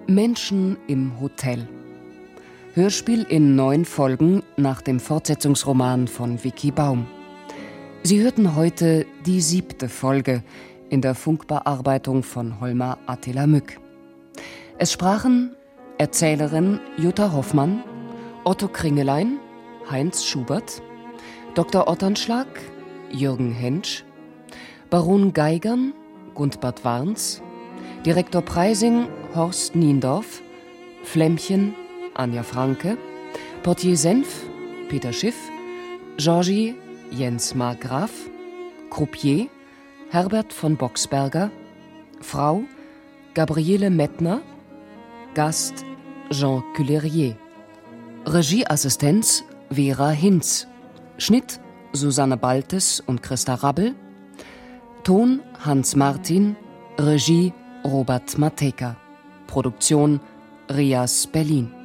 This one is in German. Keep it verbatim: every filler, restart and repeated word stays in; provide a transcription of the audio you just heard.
Menschen im Hotel. Hörspiel in neun Folgen nach dem Fortsetzungsroman von Vicky Baum. Sie hörten heute die siebte Folge in der Funkbearbeitung von Holmer Attila Mück. Es sprachen Erzählerin Jutta Hoffmann, Otto Kringelein, Heinz Schubert, Doktor Otternschlag, Jürgen Hentsch, Baron Geigern, Gundbert Warns, Direktor Preising, Horst Niendorf, Flämmchen, Anja Franke, Portier Senf, Peter Schiff, Georgie, Jens Markgraf, Croupier, Herbert von Boxberger, Frau, Gabriele Mettner, Gast, Jean Cullerier. Regieassistenz, Vera Hinz. Schnitt, Susanne Baltes und Christa Rabbel. Ton, Hans Martin. Regie, Robert Matejka. Produktion, Rias Berlin.